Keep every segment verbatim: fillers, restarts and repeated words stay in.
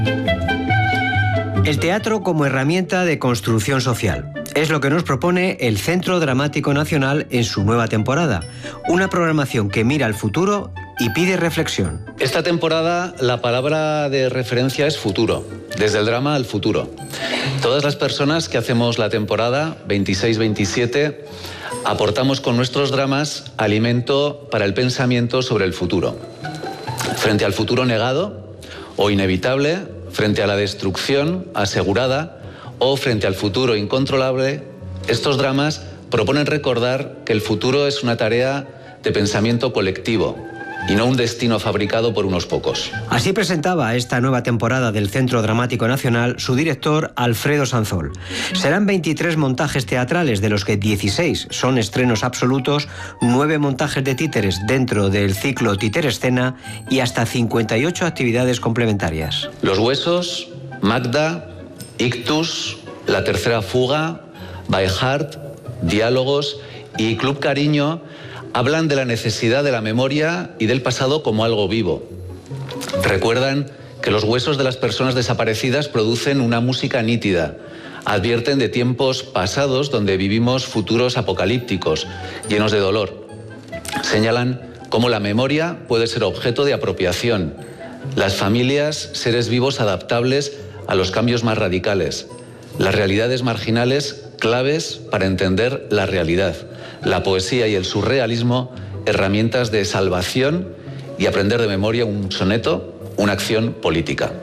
El teatro como herramienta de construcción social. Es lo que nos propone el Centro Dramático Nacional en su nueva temporada. Una programación que mira al futuro y pide reflexión. Esta temporada la palabra de referencia es futuro, desde el drama al futuro. Todas las personas que hacemos la temporada veintiséis veintisiete aportamos con nuestros dramas alimento para el pensamiento sobre el futuro. Frente al futuro negado o inevitable, frente a la destrucción asegurada o frente al futuro incontrolable, estos dramas proponen recordar que el futuro es una tarea de pensamiento colectivo y no un destino fabricado por unos pocos. Así presentaba esta nueva temporada del Centro Dramático Nacional su director Alfredo Sanzol. Serán veintitrés montajes teatrales, de los que dieciséis son estrenos absolutos, nueve montajes de títeres dentro del ciclo Títerescena y hasta cincuenta y ocho actividades complementarias. Los Huesos, Magda, Ictus, La Tercera Fuga, By Heart, Diálogos y Club Cariño hablan de la necesidad de la memoria y del pasado como algo vivo. Recuerdan que los huesos de las personas desaparecidas producen una música nítida. Advierten de tiempos pasados donde vivimos futuros apocalípticos, llenos de dolor. Señalan cómo la memoria puede ser objeto de apropiación. Las familias, seres vivos adaptables a los cambios más radicales. Las realidades marginales, claves para entender la realidad. La poesía y el surrealismo, herramientas de salvación y aprender de memoria un soneto, una acción política.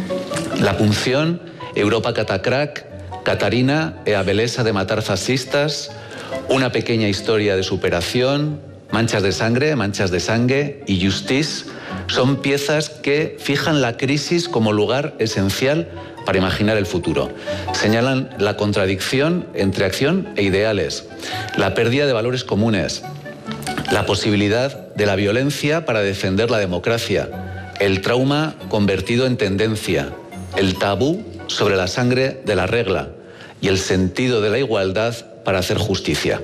La punción, Europa Catacrac, Catarina e a beleza de matar fascistas, una pequeña historia de superación, Manchas de sangre, manchas de sangue y Justice son piezas que fijan la crisis como lugar esencial para imaginar el futuro. Señalan la contradicción entre acción e ideales, la pérdida de valores comunes, la posibilidad de la violencia para defender la democracia, el trauma convertido en tendencia, el tabú sobre la sangre de la regla y el sentido de la igualdad para hacer justicia.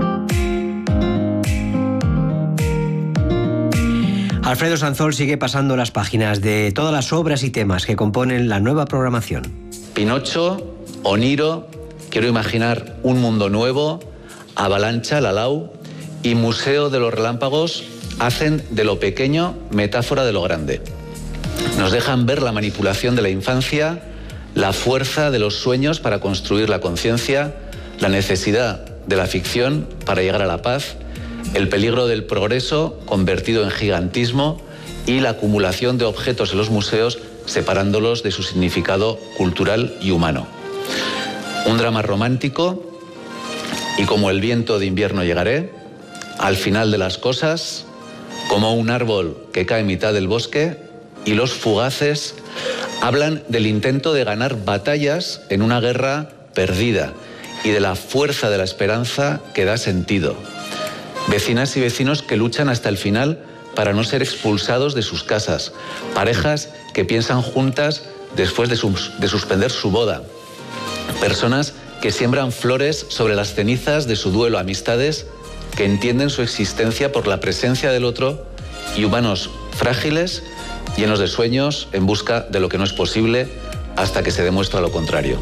Alfredo Sanzol sigue pasando las páginas de todas las obras y temas que componen la nueva programación. Pinocho, Oniro, Quiero imaginar un mundo nuevo, Avalancha, Lalau y Museo de los Relámpagos hacen de lo pequeño metáfora de lo grande. Nos dejan ver la manipulación de la infancia, la fuerza de los sueños para construir la conciencia, la necesidad de la ficción para llegar a la paz, el peligro del progreso convertido en gigantismo y la acumulación de objetos en los museos separándolos de su significado cultural y humano. Un drama romántico y como el viento de invierno llegaré, al final de las cosas, como un árbol que cae en mitad del bosque, y Los Fugaces hablan del intento de ganar batallas en una guerra perdida y de la fuerza de la esperanza que da sentido. Vecinas y vecinos que luchan hasta el final para no ser expulsados de sus casas. Parejas que piensan juntas después de, sus, de suspender su boda. Personas que siembran flores sobre las cenizas de su duelo. Amistades que entienden su existencia por la presencia del otro y humanos frágiles, llenos de sueños, en busca de lo que no es posible hasta que se demuestra lo contrario.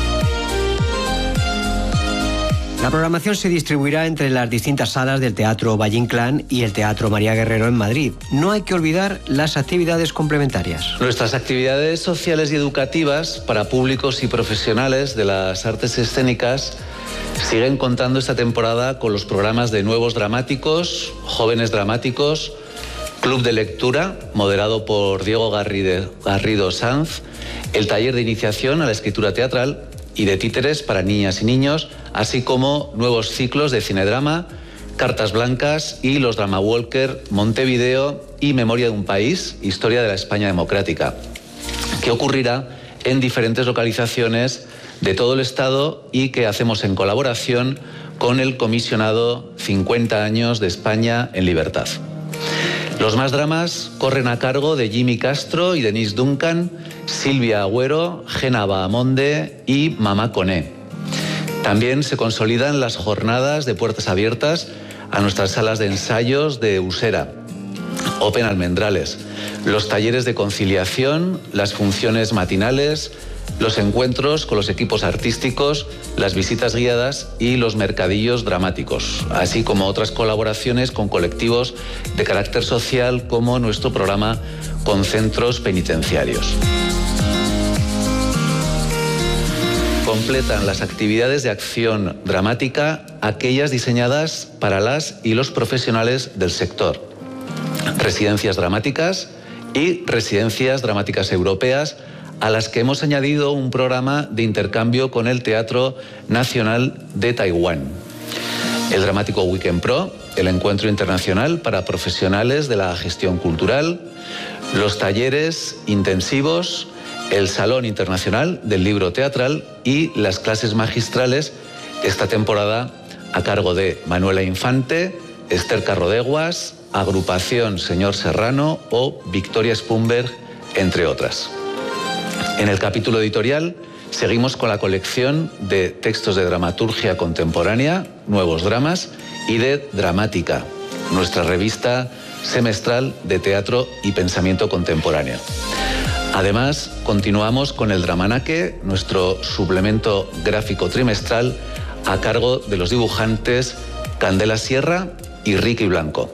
La programación se distribuirá entre las distintas salas del Teatro Valle Inclán y el Teatro María Guerrero en Madrid. No hay que olvidar las actividades complementarias. Nuestras actividades sociales y educativas para públicos y profesionales de las artes escénicas siguen contando esta temporada con los programas de Nuevos Dramáticos, Jóvenes Dramáticos, Club de Lectura, moderado por Diego Garrido, Garrido Sanz, el taller de iniciación a la escritura teatral y de títeres para niñas y niños, así como nuevos ciclos de cinedrama, Cartas Blancas y los Drama Walker, Montevideo y Memoria de un País, Historia de la España Democrática, que ocurrirá en diferentes localizaciones de todo el Estado y que hacemos en colaboración con el comisionado cincuenta años de España en Libertad. Los más dramas corren a cargo de Jimmy Castro y Denise Duncan, Silvia Agüero, Gena Bahamonde y Mamá Coné. También se consolidan las jornadas de puertas abiertas a nuestras salas de ensayos de Usera. Open Almendrales, los talleres de conciliación, las funciones matinales, los encuentros con los equipos artísticos, las visitas guiadas y los mercadillos dramáticos, así como otras colaboraciones con colectivos de carácter social como nuestro programa con centros penitenciarios. Completan las actividades de acción dramática aquellas diseñadas para las y los profesionales del sector. Residencias dramáticas y residencias dramáticas europeas, a las que hemos añadido un programa de intercambio con el Teatro Nacional de Taiwán. El Dramático Weekend Pro, el encuentro internacional para profesionales de la gestión cultural, los talleres intensivos, el Salón Internacional del Libro Teatral y las clases magistrales esta temporada a cargo de Manuela Infante, Esther Carrodeguas, Agrupación Señor Serrano o Victoria Spunberg, entre otras. En el capítulo editorial seguimos con la colección de textos de dramaturgia contemporánea, Nuevos Dramas, y de Dramática, nuestra revista semestral de teatro y pensamiento contemporáneo. Además, continuamos con el Dramanaque, nuestro suplemento gráfico trimestral a cargo de los dibujantes Candela Sierra y Ricky Blanco.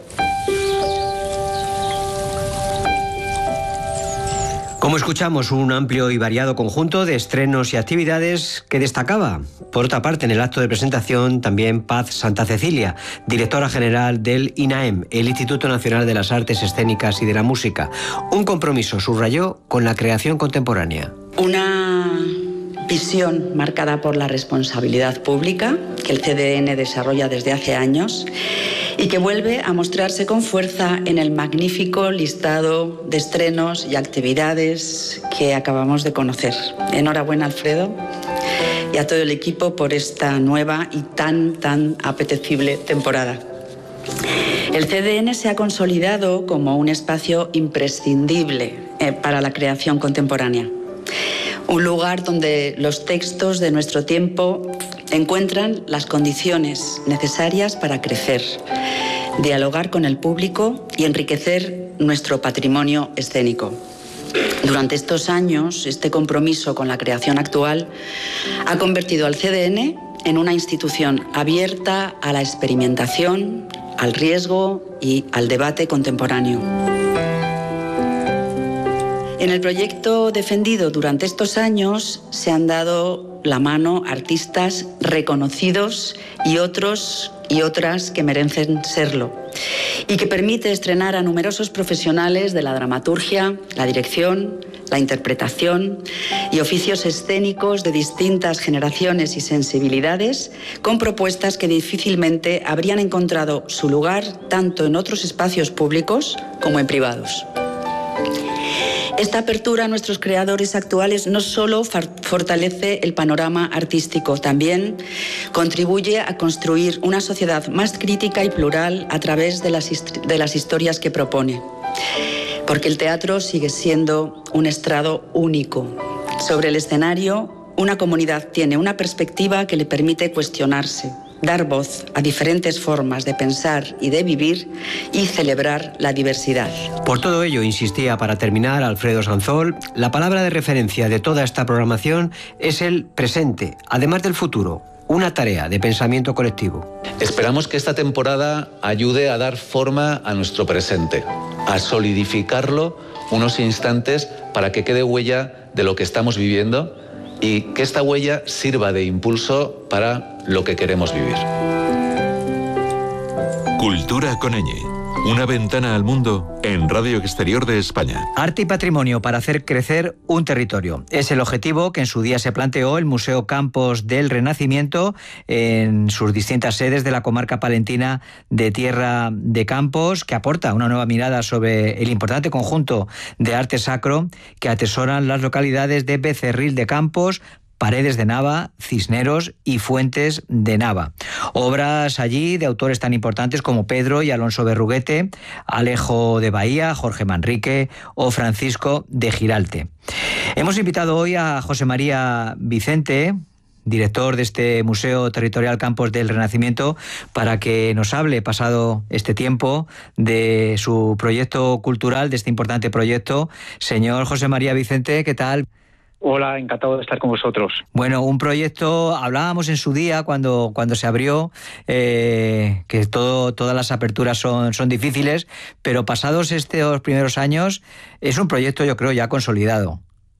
Como escuchamos, un amplio y variado conjunto de estrenos y actividades que destacaba. Por otra parte, en el acto de presentación, también Paz Santa Cecilia, directora general del INAEM, el Instituto Nacional de las Artes Escénicas y de la Música. Un compromiso, subrayó, con la creación contemporánea. Una visión marcada por la responsabilidad pública que el C D N desarrolla desde hace años y que vuelve a mostrarse con fuerza en el magnífico listado de estrenos y actividades que acabamos de conocer. Enhorabuena, Alfredo, y a todo el equipo por esta nueva y tan, tan apetecible temporada. El C D N se ha consolidado como un espacio imprescindible eh, para la creación contemporánea. Un lugar donde los textos de nuestro tiempo encuentran las condiciones necesarias para crecer, dialogar con el público y enriquecer nuestro patrimonio escénico. Durante estos años, este compromiso con la creación actual ha convertido al C D N en una institución abierta a la experimentación, al riesgo y al debate contemporáneo. En el proyecto defendido durante estos años se han dado la mano artistas reconocidos y otros y otras que merecen serlo, y que permite estrenar a numerosos profesionales de la dramaturgia, la dirección, la interpretación y oficios escénicos de distintas generaciones y sensibilidades, con propuestas que difícilmente habrían encontrado su lugar tanto en otros espacios públicos como en privados. Esta apertura a nuestros creadores actuales no solo fortalece el panorama artístico, también contribuye a construir una sociedad más crítica y plural a través de las, de las historias que propone. Porque el teatro sigue siendo un estrado único. Sobre el escenario, una comunidad tiene una perspectiva que le permite cuestionarse, dar voz a diferentes formas de pensar y de vivir y celebrar la diversidad. Por todo ello, insistía para terminar Alfredo Sanzol, la palabra de referencia de toda esta programación es el presente, además del futuro, una tarea de pensamiento colectivo. Esperamos que esta temporada ayude a dar forma a nuestro presente, a solidificarlo unos instantes para que quede huella de lo que estamos viviendo y que esta huella sirva de impulso para lo que queremos vivir. Cultura con ñ, una ventana al mundo en Radio Exterior de España. Arte y patrimonio para hacer crecer un territorio. Es el objetivo que en su día se planteó el Museo Campos del Renacimiento en sus distintas sedes de la comarca palentina de Tierra de Campos, que aporta una nueva mirada sobre el importante conjunto de arte sacro que atesoran las localidades de Becerril de Campos, Paredes de Nava, Cisneros y Fuentes de Nava. Obras allí de autores tan importantes como Pedro y Alonso Berruguete, Alejo de Bahía, Jorge Manrique o Francisco de Giralte. Hemos invitado hoy a José María Vicente, director de este Museo Territorial Campos del Renacimiento, para que nos hable, pasado este tiempo, de su proyecto cultural, de este importante proyecto. Señor José María Vicente, ¿qué tal? Hola, encantado de estar con vosotros. Bueno, un proyecto, hablábamos en su día cuando, cuando se abrió, eh, que todo, todas las aperturas son, son difíciles, pero pasados estos primeros años es un proyecto, yo creo, ya consolidado.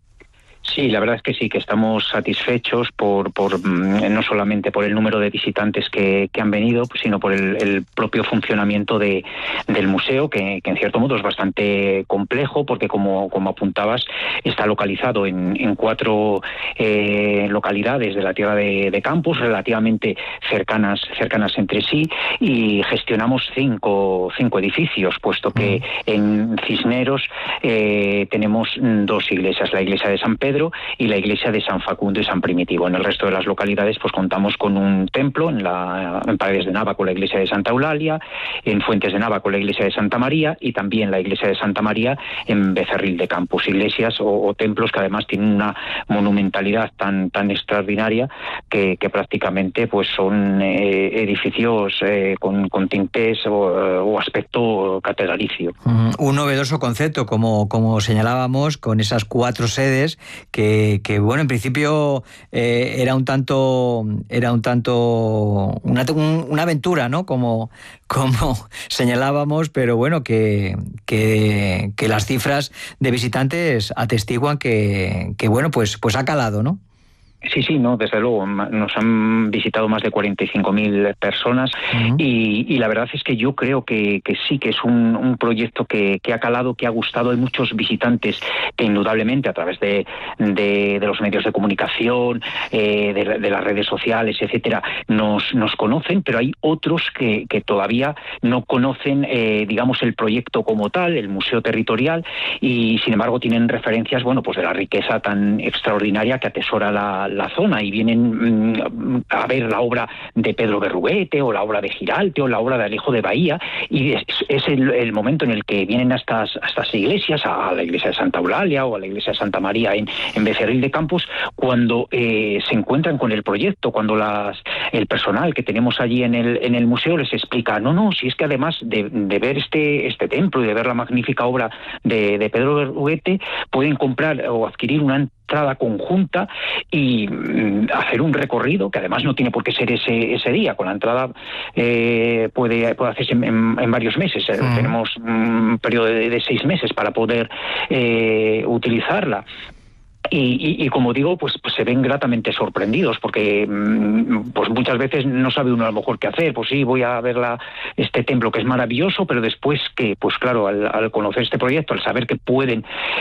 Sí, la verdad es que sí, que estamos satisfechos por, por no solamente por el número de visitantes que, que han venido, sino por el, el propio funcionamiento de, del museo, que, que en cierto modo es bastante complejo, porque como, como apuntabas, está localizado en, en cuatro eh, localidades de la tierra de, de Campos, relativamente cercanas, cercanas entre sí, y gestionamos cinco, cinco edificios, puesto que en Cisneros eh, tenemos dos iglesias, la iglesia de San Pedro y la iglesia de San Facundo y San Primitivo. En el resto de las localidades pues contamos con un templo, en, la, en Paredes de Nava con la iglesia de Santa Eulalia, en Fuentes de Nava con la iglesia de Santa María y también la iglesia de Santa María en Becerril de Campos. Iglesias o, o templos que además tienen una monumentalidad tan, tan extraordinaria que, que prácticamente pues son eh, edificios eh, con, con tintes o, o aspecto catedralicio. Mm, un novedoso concepto, como, como señalábamos, con esas cuatro sedes Que, que bueno, en principio eh, era un tanto era un tanto una, un, una aventura, ¿no? Como, como señalábamos, pero bueno, que, que, que las cifras de visitantes atestiguan que, que bueno, pues, pues ha calado, ¿no? Sí, sí, no, desde luego. Nos han visitado más de cuarenta y cinco mil personas uh-huh. y, y la verdad es que yo creo que, que sí, que es un, un proyecto que, que ha calado, que ha gustado. Hay muchos visitantes que indudablemente a través de, de, de los medios de comunicación, eh, de, de las redes sociales, etcétera, nos, nos conocen, pero hay otros que, que todavía no conocen, eh, digamos, el proyecto como tal, el museo territorial, y sin embargo tienen referencias, bueno, pues de la riqueza tan extraordinaria que atesora la la zona y vienen mmm, a ver la obra de Pedro Berruguete o la obra de Giralte o la obra de Alejo de Bahía, y es, es el, el momento en el que vienen a estas, a estas iglesias, a la iglesia de Santa Eulalia o a la iglesia de Santa María en, en Becerril de Campos, cuando eh, se encuentran con el proyecto, cuando las, el personal que tenemos allí en el, en el museo les explica, no, no, si es que además de, de ver este, este templo y de ver la magnífica obra de, de Pedro Berruguete, pueden comprar o adquirir una entrada conjunta y mm, hacer un recorrido que además no tiene por qué ser ese ese día. Con la entrada eh, puede, puede hacerse en, en, en varios meses. Uh-huh. Eh, tenemos un periodo de, de seis meses para poder eh, utilizarla. Y, y, y como digo, pues, pues se ven gratamente sorprendidos, porque pues muchas veces no sabe uno a lo mejor qué hacer. Pues sí, voy a ver la, este templo que es maravilloso, pero después que, pues claro, al, al conocer este proyecto, al saber que pueden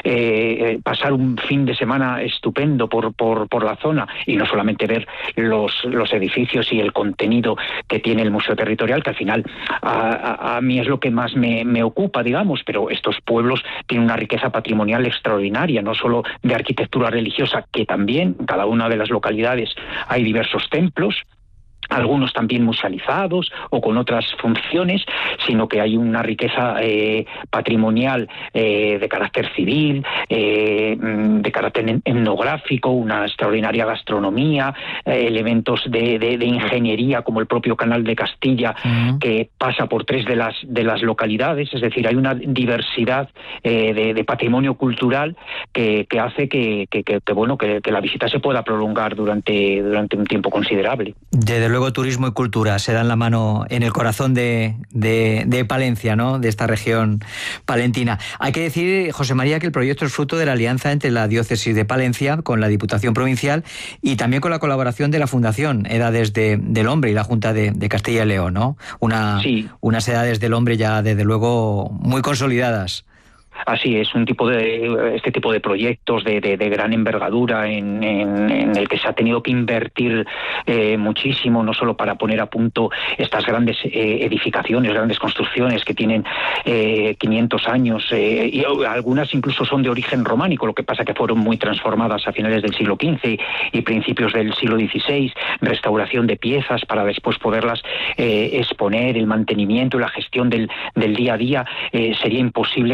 eh, pasar un fin de semana estupendo por, por, por la zona, y no solamente ver los, los edificios y el contenido que tiene el Museo Territorial, que al final a, a, a mí es lo que más me, me ocupa, digamos, pero estos pueblos tienen una riqueza patrimonial extraordinaria, no solo de arquitectura religiosa, que también en cada una de las localidades hay diversos templos, algunos también musealizados o con otras funciones, sino que hay una riqueza eh, patrimonial eh, de carácter civil, eh, de carácter etnográfico, una extraordinaria gastronomía, eh, elementos de, de, de ingeniería como el propio Canal de Castilla, uh-huh. que pasa por tres de las de las localidades. Es decir, hay una diversidad eh, de, de patrimonio cultural que, que hace que, que, que, que bueno que, que la visita se pueda prolongar durante durante un tiempo considerable. Desde luego, turismo y cultura se dan la mano en el corazón de, de, de Palencia, ¿no? De esta región palentina. Hay que decir, José María, que el proyecto es fruto de la alianza entre la diócesis de Palencia con la Diputación Provincial y también con la colaboración de la Fundación Edades de, del Hombre y la Junta de, de Castilla y León, ¿no? Una, sí. Unas Edades del Hombre ya, desde luego, muy consolidadas. Así es, un tipo de este tipo de proyectos de, de, de gran envergadura en, en, en el que se ha tenido que invertir eh, muchísimo, no solo para poner a punto estas grandes eh, edificaciones, grandes construcciones que tienen eh, quinientos años, eh, y algunas incluso son de origen románico, lo que pasa que fueron muy transformadas a finales del siglo quince y principios del siglo dieciséis, restauración de piezas para después poderlas eh, exponer, el mantenimiento y la gestión del, del día a día eh, sería imposible sin el conjunto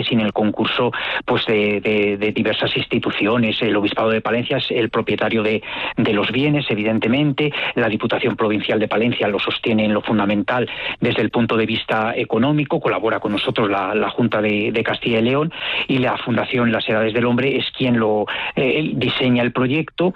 concurso pues de, de, de diversas instituciones. El Obispado de Palencia es el propietario de, de los bienes, evidentemente. La Diputación Provincial de Palencia lo sostiene en lo fundamental desde el punto de vista económico. Colabora con nosotros la, la Junta de, de Castilla y León, y la Fundación Las Edades del Hombre es quien lo eh, diseña el proyecto.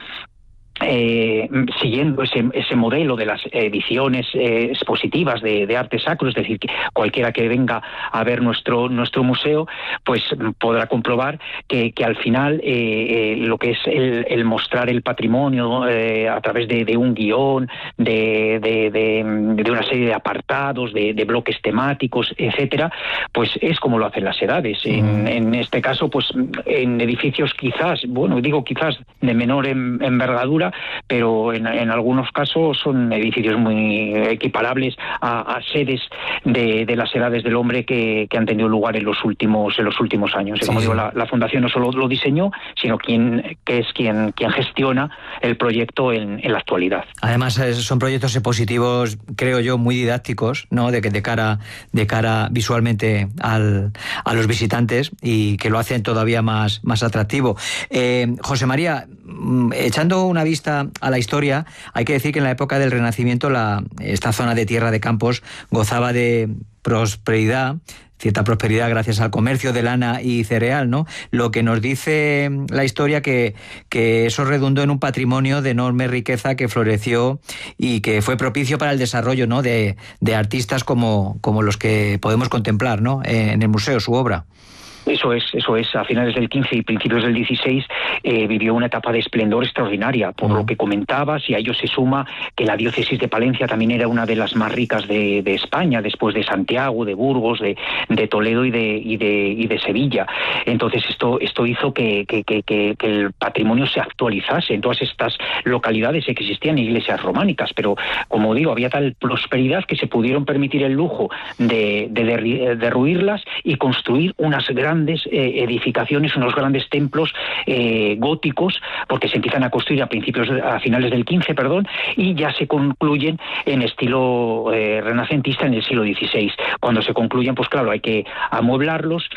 Eh, siguiendo ese, ese modelo de las ediciones eh, expositivas de, de arte sacro, es decir, que cualquiera que venga a ver nuestro nuestro museo pues podrá comprobar que, que al final eh, eh, lo que es el, el mostrar el patrimonio eh, a través de, de un guión, de, de, de, de una serie de apartados, de, de bloques temáticos, etcétera, pues es como lo hacen las edades. En, en este caso, pues en edificios quizás, bueno, digo quizás de menor en, envergadura, pero en, en algunos casos son edificios muy equiparables a, a sedes de, de las edades del hombre que, que han tenido lugar en los últimos en los últimos años. Y como sí, digo, sí. La, la fundación no solo lo diseñó, sino quien que es quien quien gestiona el proyecto en, en la actualidad. Además son proyectos expositivos, creo yo, muy didácticos, ¿no? De que de cara de cara visualmente al, a los visitantes, y que lo hacen todavía más más atractivo. Eh, José María, echando una vista a la historia, hay que decir que en la época del Renacimiento la, esta zona de Tierra de Campos gozaba de prosperidad, cierta prosperidad gracias al comercio de lana y cereal, ¿no? Lo que nos dice la historia que, que eso redundó en un patrimonio de enorme riqueza que floreció y que fue propicio para el desarrollo, ¿no? de, de artistas como, como los que podemos contemplar, ¿no? En el museo, su obra. Eso es, eso es. A finales del quince y principios del dieciséis eh, vivió una etapa de esplendor extraordinaria, por uh-huh. lo que comentabas, y a ello se suma que la diócesis de Palencia también era una de las más ricas de, de España, después de Santiago, de Burgos, de, de Toledo y de, y de y de Sevilla. Entonces esto esto hizo que, que, que, que el patrimonio se actualizase. En todas estas localidades existían iglesias románicas, pero como digo, había tal prosperidad que se pudieron permitir el lujo de, de derruirlas y construir unas grandes grandes eh, edificaciones, unos grandes templos eh, góticos, porque se empiezan a construir a principios, a finales del quince, perdón, y ya se concluyen en estilo eh, renacentista en el siglo dieciséis. Cuando se concluyen, pues claro, hay que amueblarlos.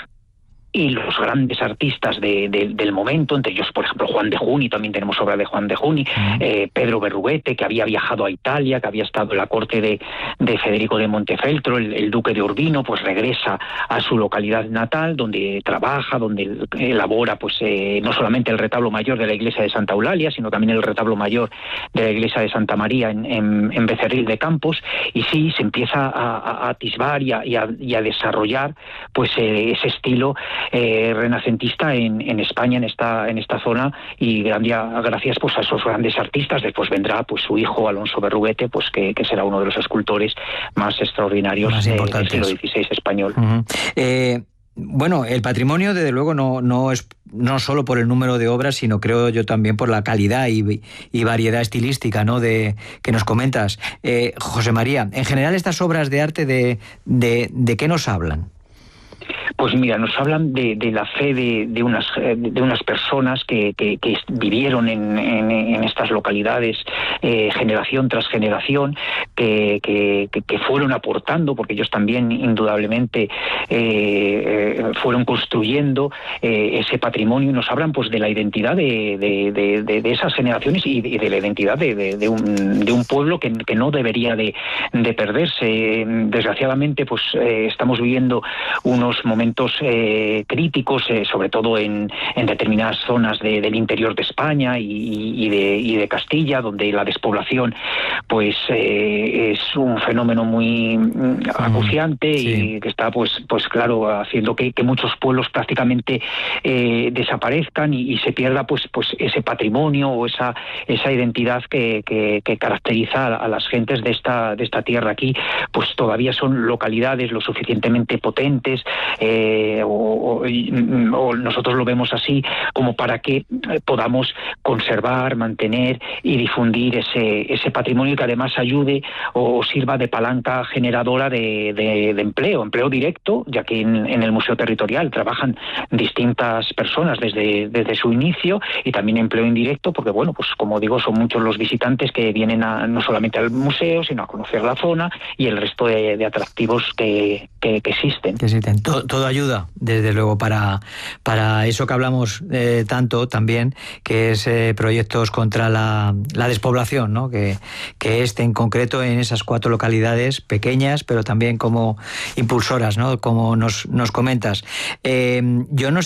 Y los grandes artistas de, de, del momento, entre ellos, por ejemplo, Juan de Juni, también tenemos obra de Juan de Juni, uh-huh. eh, Pedro Berruguete, que había viajado a Italia, que había estado en la corte de, de Federico de Montefeltro, el, el duque de Urbino, pues regresa a su localidad natal, donde trabaja, donde elabora pues eh, no solamente el retablo mayor de la iglesia de Santa Eulalia, sino también el retablo mayor de la iglesia de Santa María en, en, en Becerril de Campos, y sí, se empieza a, a atisbar y a, y, a, y a desarrollar pues eh, ese estilo Eh, renacentista en, en España, en esta en esta zona, y gracias pues a esos grandes artistas. Después vendrá pues su hijo Alonso Berruguete, pues que, que será uno de los escultores más extraordinarios más eh, del siglo dieciséis español. Uh-huh. eh... Bueno, el patrimonio, desde luego, no, no es no solo por el número de obras, sino creo yo también por la calidad y, y variedad estilística, ¿no? de que nos comentas. Eh, José María, en general estas obras de arte, ¿de, de, de qué nos hablan? Pues mira, nos hablan de, de la fe de, de unas de unas personas que, que, que vivieron en, en, en estas localidades eh, generación tras generación, que, que, que fueron aportando, porque ellos también indudablemente eh, fueron construyendo eh, ese patrimonio, y nos hablan pues de la identidad de, de, de, de, de esas generaciones y de, de la identidad de, de, de, un, de un pueblo que, que no debería de, de perderse. Desgraciadamente, pues eh, estamos viviendo unos momentos eh, críticos, eh, sobre todo en, en determinadas zonas de, del interior de España y, y, de, y de Castilla, donde la despoblación pues eh, es un fenómeno muy acuciante, sí. y que está pues pues claro haciendo que, que muchos pueblos prácticamente eh, desaparezcan y, y se pierda pues pues ese patrimonio o esa esa identidad que, que, que caracteriza a, a las gentes de esta de esta tierra. Aquí pues todavía son localidades lo suficientemente potentes, eh, o, o, o nosotros lo vemos así, como para que podamos conservar, mantener y difundir ese ese patrimonio, que además ayude o sirva de palanca generadora de, de, de empleo, empleo directo, ya que en, en el Museo Territorial trabajan distintas personas desde, desde su inicio, y también empleo indirecto, porque bueno, pues como digo, son muchos los visitantes que vienen a, no solamente al museo, sino a conocer la zona y el resto de, de atractivos que que, que existen. Que existen. Todo, todo ayuda, desde luego, para, para eso que hablamos eh, tanto también, que es eh, proyectos contra la, la despoblación, ¿no? Que, que este en concreto en esas cuatro localidades pequeñas, pero también como impulsoras, ¿no? Como nos, nos comentas. Eh, yo no sé